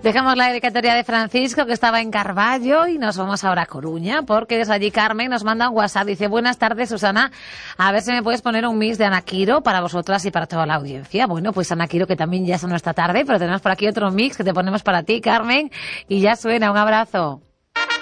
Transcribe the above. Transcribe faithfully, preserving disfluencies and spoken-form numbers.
Dejamos la dedicatoria de Francisco, que estaba en Carballo, y nos vamos ahora a Coruña, porque desde allí Carmen nos manda un WhatsApp. Dice: buenas tardes, Susana, a ver si me puedes poner un mix de Ana Quiro para vosotras y para toda la audiencia. Bueno, pues Ana Quiro, que también ya es nuestra tarde, pero tenemos por aquí otro mix que te ponemos para ti, Carmen, y ya suena. Un abrazo.